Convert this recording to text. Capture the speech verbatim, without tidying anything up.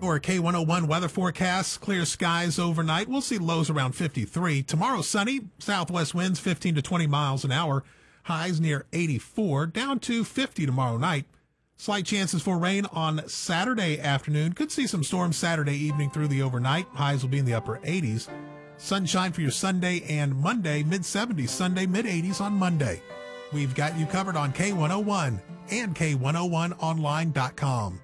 Or K one oh one weather forecast, clear skies overnight. We'll see lows around fifty-three. Tomorrow, sunny, southwest winds fifteen to twenty miles an hour. Highs near eighty-four, down to fifty tomorrow night. Slight chances for rain on Saturday afternoon. Could see some storms Saturday evening through the overnight. Highs will be in the upper eighties. Sunshine for your Sunday and Monday, mid seventies. Sunday, mid eighties on Monday. We've got you covered on K one oh one and K one oh one online dot com.